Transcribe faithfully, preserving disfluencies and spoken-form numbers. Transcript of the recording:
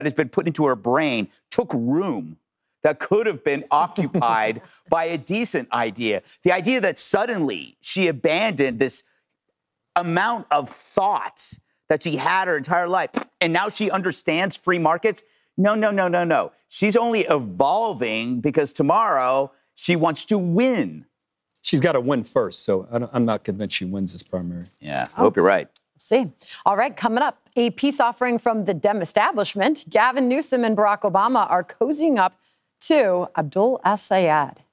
has been put into her brain took room that could have been occupied by a decent idea. The idea that suddenly she abandoned this amount of thoughts that she had her entire life, and now she understands free markets. No, no, no, no, no. She's only evolving because tomorrow she wants to win. She's got to win first, so I don't, I'm not convinced she wins this primary. Yeah, I hope you're right. See. All right, coming up, a peace offering from the Dem establishment. Gavin Newsom and Barack Obama are cozying up to Abdul as-Sayed.